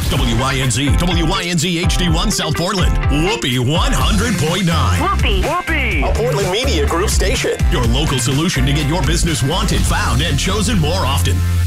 WYNZ HD1 South Portland. Whoopee 100.9. Whoopee. A Portland Media Group station. Your local solution to get your business wanted, found, and chosen more often.